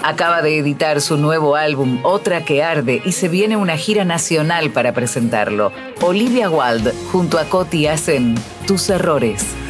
Acaba de editar su nuevo álbum Otra que Arde y se viene una gira nacional para presentarlo. Olivia Wilde junto a Coti hacen Tus Errores.